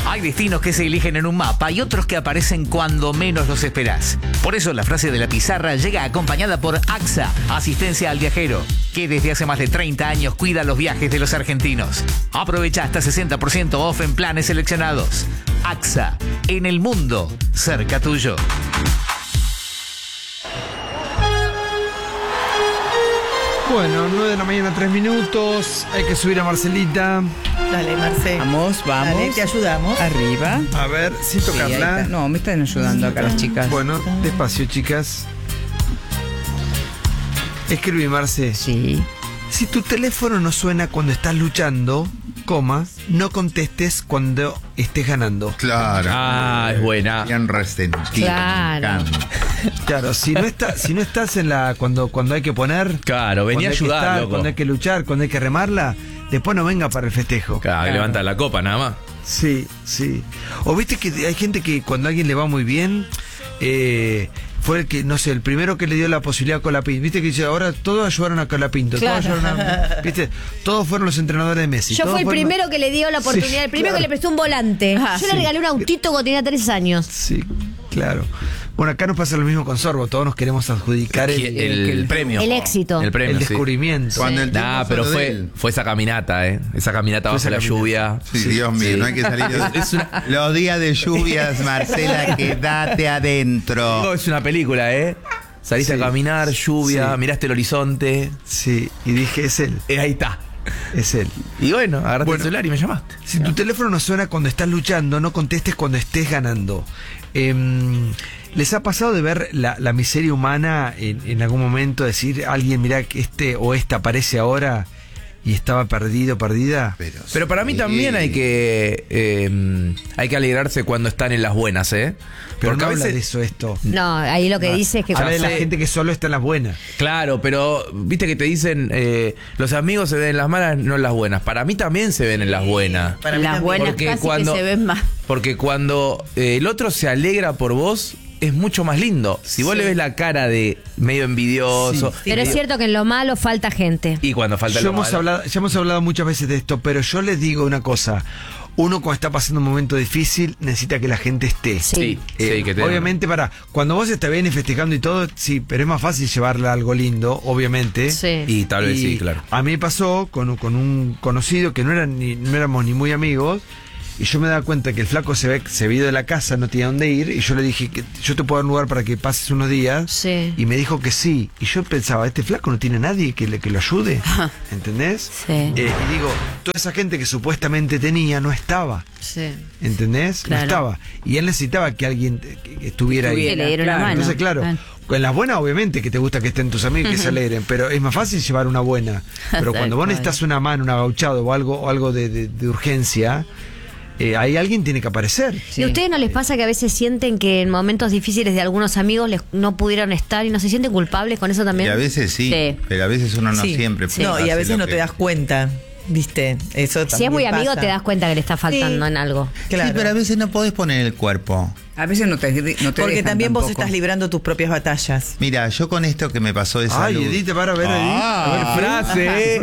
Hay destinos que se eligen en un mapa y otros que aparecen cuando menos los esperás. Por eso la frase de la pizarra llega acompañada por AXA, asistencia al viajero, que desde hace más de 30 años cuida los viajes de los argentinos. Aprovecha hasta 60% off en planes seleccionados. AXA, en el mundo, cerca tuyo. Bueno, 9 de la mañana, 3 minutos. Hay que subir a Marcelita. Dale, Marce. Vamos. Dale, te ayudamos. Arriba. A ver, sin Sí, ahí tocarla. está. No, me están ayudando acá las chicas. Bueno, despacio, chicas. Escribí, Marce. Sí. Si tu teléfono no suena cuando estás luchando, coma, no contestes cuando estés ganando. Claro. Ah, es buena. Bien resentido. Claro. Me encanta. Claro, si no estás en la cuando hay que poner, Claro, venía a cuando hay que ayudar, estar, loco. cuando hay que luchar, cuando hay que remarla, después no venga para el festejo. Claro, levanta la copa nada más. Sí, sí. O viste que hay gente que cuando a alguien le va muy bien, fue el que, no sé, el primero que le dio la posibilidad a Colapinto. Viste que dice, ahora todos ayudaron a Colapinto. Claro. Todos ayudaron viste, todos fueron los entrenadores de Messi. Yo todos fui el fueron- primero que le dio la oportunidad, Sí, el primero claro. que le prestó un volante. Yo sí. le regalé un autito cuando tenía 3 años. Sí, claro. Bueno, acá nos pasa lo mismo con Sorbo. Todos nos queremos adjudicar El premio. El éxito. El premio, el sí. descubrimiento. Cuando el Nah, tiempo pero solo de él. fue esa caminata, ¿eh? Esa caminata Fue bajo esa la caminata. lluvia. Sí, Dios mío, Sí. no hay que salir. Los días de lluvias, Marcela, quédate adentro. Oh, es una película, ¿eh? Saliste Sí. a caminar, lluvia, Sí. miraste el horizonte. Sí, y dije, es él, Ahí está. es él. Y bueno, agarraste Bueno. el celular y me llamaste. Si tu teléfono no suena cuando estás luchando, no contestes cuando estés ganando. ¿Les ha pasado de ver la miseria humana en algún momento? Decir, alguien, mirá, que este o esta aparece ahora y estaba perdido, perdida. Pero para mí también hay que alegrarse cuando están en las buenas, ¿eh? Pero Porque no a habla veces, de eso esto. No, ahí lo que dice es que Habla de la sé. gente que solo está en las buenas. claro, pero viste que te dicen los amigos se ven en las malas, no en las buenas. Para mí también se ven en las buenas. Para mí Las también. buenas Porque casi cuando- que se ven más. Porque cuando el otro se alegra por vos, es mucho más lindo. Si vos Sí. le ves la cara de medio envidioso. Sí. Pero es cierto que en lo malo falta gente. Y cuando falta Ya lo hemos, malo. ya hemos hablado muchas veces de esto, pero yo les digo una cosa. Uno cuando está pasando un momento difícil necesita que la gente esté. Sí, sí, que te Obviamente, cuando vos estás bien y festejando y todo, sí, pero es más fácil llevarle algo lindo, obviamente. Sí. Y tal vez sí, claro. A mí me pasó con un conocido que no éramos ni muy amigos. Y yo me daba cuenta que el flaco se había ido de la casa, no tenía dónde ir. Y yo le dije que yo te puedo dar un lugar para que pases unos días. Sí. Y me dijo que sí. Y yo pensaba, este flaco no tiene nadie que lo ayude. ¿Entendés? Sí. Y digo, toda esa gente que supuestamente tenía no estaba. Sí. ¿Entendés? Claro. No estaba. Y él necesitaba que alguien que estuviera ahí. Que le dieron la mano. Entonces, claro, en las buenas obviamente que te gusta que estén tus amigos y que se alegren, pero es más fácil llevar una buena. Pero cuando vos necesitas una mano, un agauchado o algo de urgencia, ahí alguien tiene que aparecer. ¿Y a ustedes no les pasa que a veces sienten que en momentos difíciles de algunos amigos no pudieron estar y no se sienten culpables con eso Y también? a veces sí, Sí. pero a veces uno no Sí. siempre. Sí. No, y a hace veces lo no que- te das cuenta, ¿viste? Eso Si es muy también amigo pasa. te das cuenta que le está faltando Sí. en algo. Claro. Sí, pero a veces no podés poner el cuerpo. A veces no te Porque dejan también vos tampoco. estás librando tus propias batallas. Mira, yo con esto que me pasó de Ay, salud. Edith, para ver, Edith. A ver, frase.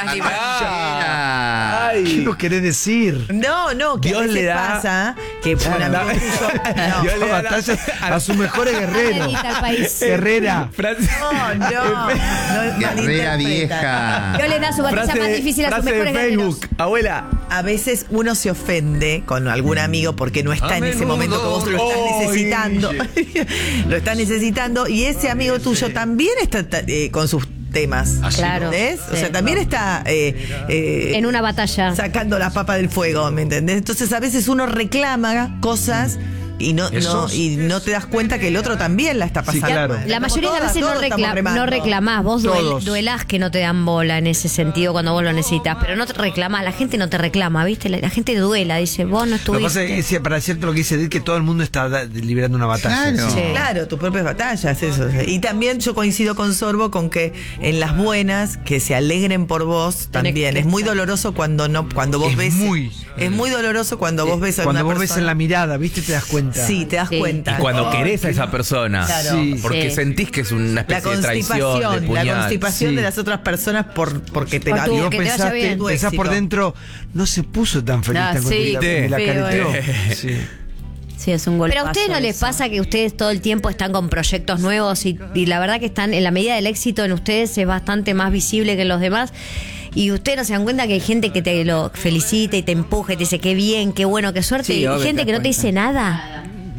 Ah, ¿qué nos querés decir? No, que Dios a veces le da- pasa que un amigo tuyo... No. Dios le da la- Batalla a sus mejores guerreros. Edith al país. Guerrera. Frase, No, Guerrera malinterpreta. vieja. Yo le da su batalla más difícil a sus frase de mejores guerreros. Facebook. Abuela. A veces uno se ofende con algún amigo porque no está en ese momento que vos lo estás Ay. necesitando. Lo estás necesitando y ese amigo tuyo también está con sus temas. Claro. ¿Entendés? O Sí. sea, también está En una batalla. sacando la papa del fuego, ¿me entendés? Entonces a veces uno reclama cosas y no te das cuenta que el otro también la está pasando. Sí, claro. La mayoría de las veces Todos estamos no remando. reclamás, vos Todos. duelás que no te dan bola en ese sentido cuando vos lo necesitas, pero no te reclamás, la gente no te reclama, ¿viste? La gente duela, dice, vos no Lo que pasa estuviste. es que para cierto lo que dice Edith, que todo el mundo está librando una batalla. Claro. Sí. Claro, tus propias batallas, eso. Y también yo coincido con Sorbo con que en las buenas, que se alegren por vos también. que Es muy estar. doloroso cuando vos Es ves. muy- Es muy doloroso cuando vos ves a Cuando una vos ves persona. en la mirada, ¿viste? Te das cuenta. cuenta. Sí, te das Sí. cuenta. Y cuando querés a esa persona. Claro. Sí. Porque Sí. sentís que es una La especie de traición, de puñal. la constipación Sí. de las otras personas porque te Por la tu- Y vos que te vaya bien. pensás por éxito. dentro, no se puso tan feliz Ah, tan sí, contenta, qué me la feo, careteó. Sí. Sí, es un golpe. Pero a ustedes no les pasa que ustedes todo el tiempo están con proyectos nuevos y la verdad que están en la medida del éxito en ustedes es bastante más visible que en los demás. Y ustedes no se dan cuenta que hay gente que te lo felicita y te empuja y te dice qué bien, qué bueno, qué suerte. Sí, y obvio, gente te que no das te dice nada.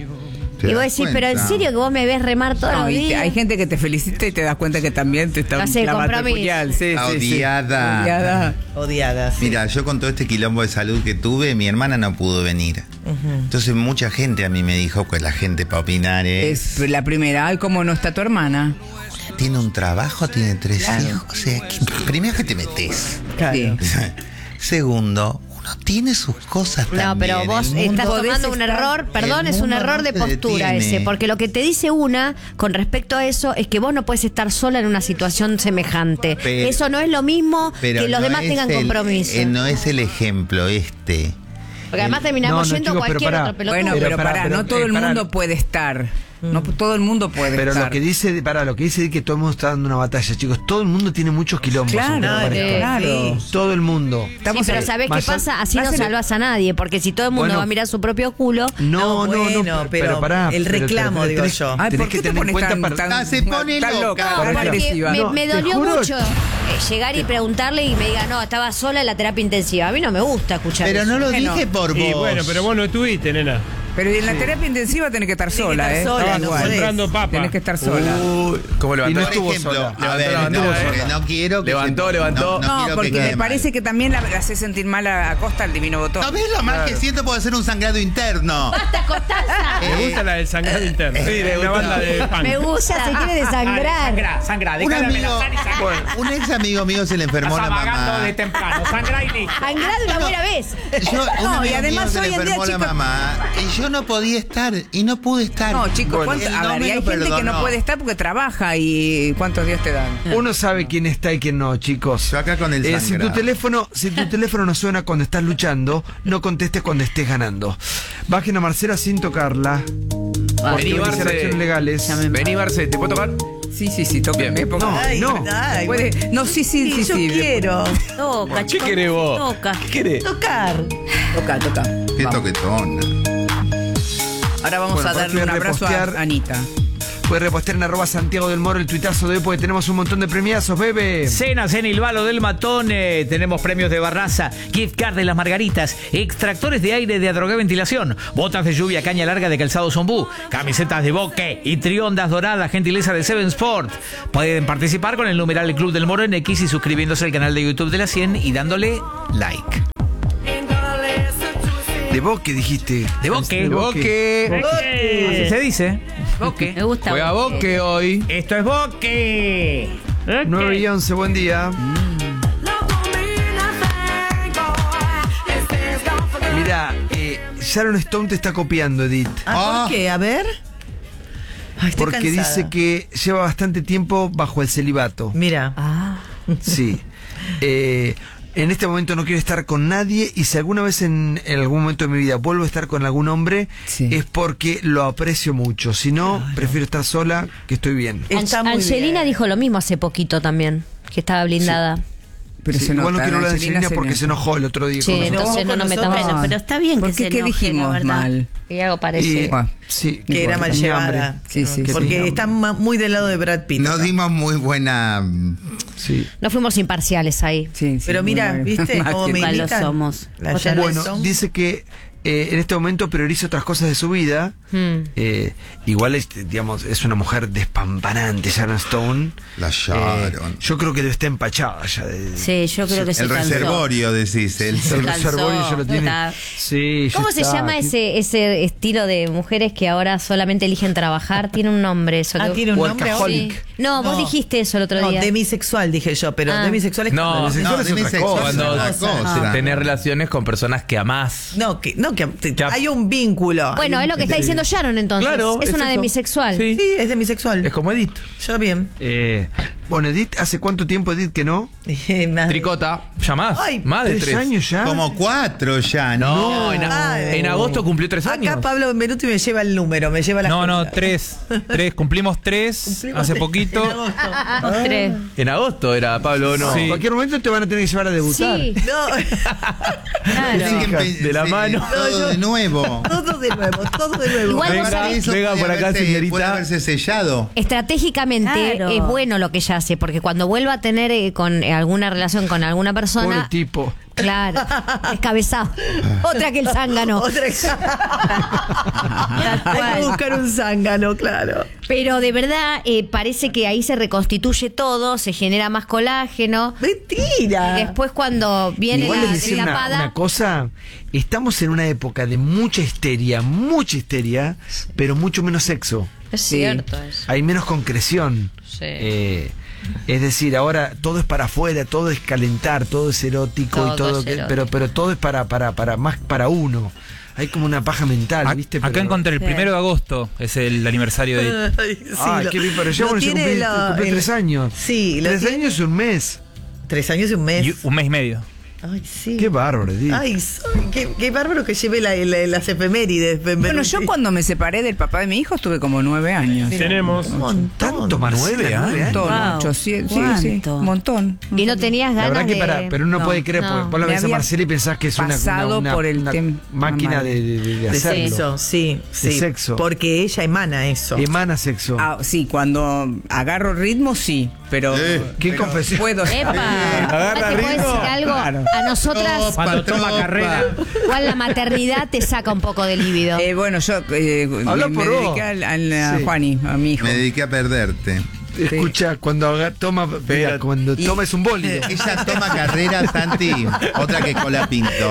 ¿Te Y vos das decís, pero en cuenta? serio que vos me ves remar todos No, los y días. hay gente que te felicita y te das cuenta que también te está Hace clavando el compromiso. puñal. Sí, sí, sí. Odiada. Odiada. Odiadas. Mira, yo con todo este quilombo de salud que tuve, mi hermana no pudo venir. Entonces mucha gente a mí me dijo que la gente para opinar Es la primera. Ay, ¿cómo no está tu hermana? tiene un trabajo, tiene 3 hijos. O sea, primero que te metes. Claro. Sí. Segundo, uno tiene sus cosas No, también. pero vos El mundo- estás tomando podés un estar- error, perdón, el es un mundo error no de te postura detiene. ese, porque lo que te dice una con respecto a eso es que vos no puedes estar sola en una situación semejante. Pero- Eso no es lo mismo pero que los no demás es tengan el- compromiso. no es el ejemplo este. Porque además terminamos No, yendo chicos, a pero cualquier pará. otro pelotudo. Bueno, pero pará, no todo el pará. mundo puede estar. No todo el mundo puede Pero estar. lo que dice, lo que dice que todo el mundo está dando una batalla, chicos. Todo el mundo tiene muchos quilombos. aunque no Claro, parezca. claro. Todo el mundo. Sí, pero ¿sabés qué más pasa? Así no más en- salvas a nadie, porque si todo el mundo Bueno. va a mirar su propio culo, No, bueno, pero pará. el pero reclamo, tenés- digo tenés- yo. Ay, tenés ¿por que qué te tener en pones cuenta tan, Ah, se pone tan loca. loca, no, tan porque agresiva? me, No, me te dolió juro- mucho llegar y preguntarle y me diga, no, estaba sola en la terapia intensiva. A mí no me gusta escuchar Pero eso. no lo Bueno. dije por vos. Y bueno, pero vos no estuviste, nena. Pero en la terapia intensiva tenés que estar Tenés que sola, estar ¿eh? sola, Estaba no igual. podés. Comprando papa. Tenés que estar sola. Uy, ¿cómo Y levantó? no Por estuvo ejemplo, sola. a ver, Levantó, no, levantó. no quiero que Levantó, se- levantó. no No, quiero porque que me queme. parece que también la hace sentir mal a Costa el divino botón. ¿No ves lo mal que siento por hacer un sangrado interno? ¡Basta, Costanza! Me gusta la del sangrado interno. Sí, de una banda de punk. Me gusta, se quiere desangrar. Sangra, Un amigo, un ex amigo mío se le enfermó la mamá. de temprano, sangra y listo. Sangrá de una buena vez. Un No, y amigo además mío se le hoy en día, enfermó la chicos- mamá y yo no podía estar y no pude estar. No, chicos, Bueno, ¿cuánto- él a no ver, me y hay lo gente que no perdonó. puede estar porque trabaja y ¿cuántos días te dan? Uno sabe quién está y quién no, chicos. Yo acá con el si tu sangrado. teléfono no suena cuando estás luchando, no contestes cuando estés ganando. Bajen a Marcela sin tocarla. Porque Vení, van a Barce. ser acciones legales. Vení, Barce, ¿te puedo tocar? Sí, toca. Bien. No, Ay, no. ay, Puede- no, sí, yo quiero Toca, ¿Qué chicos, querés vos? Toca. ¿Qué querés? tocar. Toca. Qué Vamos. toquetona. Ahora vamos Bueno, a por darle un aquí abrazo repostear. a Anita. Puedes repostear en @Santiago del Moro el tuitazo de hoy porque tenemos un montón de premiazos, bebé. Cenas en el Valo del Matón, tenemos premios de Barraza, gift card de las Margaritas, extractores de aire de Adrogué Ventilación, botas de lluvia, caña larga de Calzado Zombú, camisetas de Boque y triondas doradas, gentileza de Seven Sport. Pueden participar con el numeral El Club del Moro en X y suscribiéndose al canal de YouTube de la 100 y dándole like. De Boque dijiste. De Boque. Boque. Así se dice. Boque. Me gusta. Juega Boque hoy. Esto es Boque. 9 y 11, buen día. Mira, Sharon Stone te está copiando, Edith. ¿Por qué? A ver. Ay, estoy Porque cansada. dice que lleva bastante tiempo bajo el celibato. Mira. Sí. En este momento no quiero estar con nadie y si alguna vez en algún momento de mi vida vuelvo a estar con algún hombre Sí. es porque lo aprecio mucho. Si no, prefiero estar sola, que estoy bien. Está muy Angelina bien. dijo lo mismo hace poquito también, que estaba blindada. Pero Sí, se igual no nota, quiero hablar de Angelina Angelina porque se enojó el otro día. Sí, con nosotros. entonces no con nos nosotros. metamos. Bueno, Pero está bien ¿por que qué? se ¿Qué enoje, dijimos la verdad. mal? Y algo parece. Bueno, Sí, Que era mal tenía llevada. hambre. Sí, sí, Porque sí. está muy del lado de Brad Pitt. Nos dimos muy buena. Sí. No fuimos imparciales ahí. sí, Pero muy mira, bueno. ¿viste Más cómo que- me Igual lo imitan? somos. La Vos Sharon Bueno, Stone. dice que en este momento prioriza otras cosas de su vida. Igual, digamos, es una mujer despampanante, Sharon Stone. La Sharon. Yo creo que debe estar empachada ya. Sí, yo creo que se El cansó. reservorio, decís. El Se cansó, reservorio ya lo tiene. está. Sí, ya ¿Cómo se está. llama ese estilo de mujeres que ahora solamente eligen trabajar? Tiene un nombre eso. Ah, que- tiene un nombre ahora. Workaholic. Sí. No, vos dijiste eso el otro No, día. demisexual dije yo, pero Ah. demisexual es No, cuando- demisexual No, es otra demisexual cosa. es otra cosa. Tener relaciones con personas que amás. No, que que hay un vínculo. Bueno, es lo que está diciendo Sharon entonces. Claro, es una eso. demisexual. Sí. Sí, es demisexual. Es como Edith. Yo bien. Bueno, Edith, ¿hace cuánto tiempo, Edith, que no? Más- Tricota. Ya más. Ay, más de 3 3 años ya. Como 4 ya, ¿no? No, en agosto cumplió 3 años. Acá Pablo Benvenuti me lleva el número, me lleva la No, 3. Cumplimos 3 Cumplimos hace tres poquito. en agosto. 3. En agosto era Pablo, ¿no? Sí. En cualquier momento te van a tener que llevar a debutar. Sí, No, claro. Tienen que De la mano. Todo de nuevo. todo de nuevo, todo de nuevo. Igual vos Venga, sabés- Eso venga podía por acá, haberse- señorita. Puede haberse sellado. Estratégicamente Claro. es bueno lo que ella hace, porque cuando vuelva a tener con alguna relación con alguna Pobre persona, tipo. claro, descabezado. Otra que el zángano. Otra Hay que buscar un zángano, claro. Pero de verdad parece que ahí se reconstituye todo, se genera más colágeno. Mentira. Y después cuando viene Igual la les decía destapada, una cosa, estamos en una época de mucha histeria, pero mucho menos sexo. es Sí. cierto eso. Hay menos concreción. Sí. Es decir, ahora todo es para afuera, todo es calentar, todo es erótico Todo y todo, es erótico. pero todo es para más para uno. Hay como una paja mental, ¿viste? Acá Pero- encontré el 1 de agosto, es el aniversario de. Ay, sí, Ay, qué bien, pero ya lo bueno, se tiene cumple 3 años. Sí, lo 3 tiene- años y un mes. 3 años y un mes. Y un mes y medio. Ay, sí. Qué bárbaro, Edith. Ay, qué bárbaro que lleve las efemérides. Bueno, yo cuando me separé del papá de mi hijo estuve como 9 años. Tenemos. Un montón. Tanto más, 9 Un años. montón, Wow. 800, sí, ¿Cuánto? un montón. Y no tenías La ganas verdad que de... pero uno No, puede creer, no. porque vos la Me ves a había Marcela y pensás que es pasado por el una tema máquina mal. de De hacerlo. sexo, sí, sí. De sexo. Porque ella emana eso. Emana sexo. Ah, sí, cuando agarro ritmo, sí, pero Qué confesión. puedo. ¡Epa! Agarra ¿Te puedo ritmo. decir algo? Claro. A nosotras, Cuando toma carrera. igual la maternidad te saca un poco de líbido. Bueno, yo Habla me por vos. dediqué a Sí. Juani, a mi hijo. Me dediqué a perderte. Escucha, cuando Pero- toma es un bólido. Ella toma carrera, Santi, otra que Cola Pinto.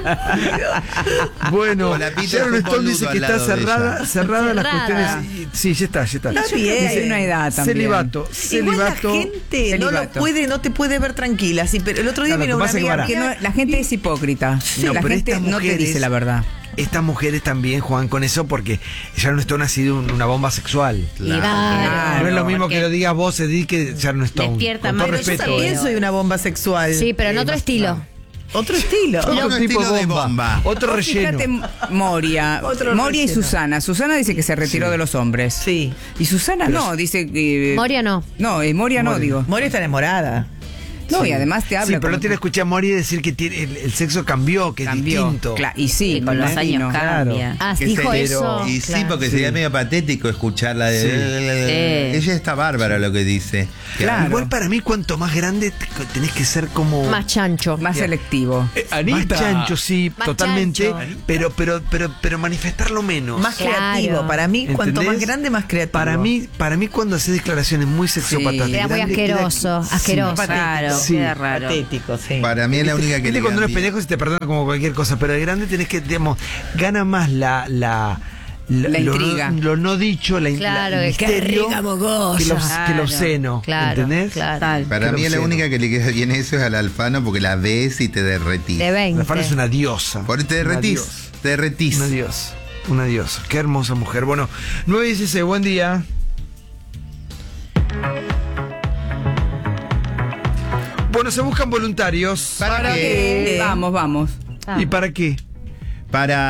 Bueno, Con la pita Sharon es un Stone boludo dice que al está lado de cerrada las Cerrada. cuestiones. Sí, ya está. Está Yo bien. creo que es una edad también. Celibato. Igual la Celibato. gente no te puede ver tranquila. Sí, pero el otro día Claro, vino lo que una pasa es que amiga para- Que mía- no, la gente es hipócrita. No, la pero gente estas no te mujeres- dice la verdad. Estas mujeres también juegan con eso porque Sharon Stone ha sido una bomba sexual. Claro. No es lo mismo porque que lo digas vos, Edith, que Sharon Stone. Despierta Con todo más. Pero yo respeto. también soy una bomba sexual. Sí, pero en otro estilo. Otro estilo. Otro Otro tipo estilo de de bomba. bomba. Otro Vos relleno. Fíjate, Moria. Otro Moria y relleno. Susana. Susana dice que se retiró de los hombres. Sí. Y Susana no, dice que. Moria no. No, Moria no, Moria. digo. Moria está enamorada. No, y además te habla. Sí, pero como- no tiene que escuchar a Mori decir que el sexo cambió, que es cambió. distinto. Y sí, Y con los imagino. años cambia. Ah, Que dijo se- eso. Y sí, claro. porque Sí. sería medio patético escucharla de. Sí. Ella está bárbara lo que dice. Que Claro. Igual para mí, cuanto más grande, tenés que ser como... Más chancho. Más selectivo. Más chancho, sí, Más totalmente. chancho. Pero manifestarlo menos. Más Claro. creativo. Para mí, cuanto ¿Entendés? más grande, más creativo. Para mí cuando haces declaraciones muy sexópatas, Sí. de Queda muy grande, asqueroso, sí. asqueroso. Raro, Sí. queda raro. Patético, sí. Para mí es la única que Viste le cuando uno es cambia. pendejo se te perdona como cualquier cosa, pero de grande tenés que, digamos, gana más la intriga. lo no dicho, Claro, el qué misterio, rica mogosa. que lo Claro, obsceno, Claro, ¿entendés? claro. Para Que mí lo es la obsceno. única que le queda bien eso es al Alfano porque la ves y te derretís. De 20. La Fana es una diosa. Por ahí te Una derretís. diosa. Te derretís. Una diosa. Una diosa. Qué hermosa mujer. Bueno, 9:16, buen día. Bueno, se buscan voluntarios. ¿Para qué? Vamos. ¿Y para qué? Para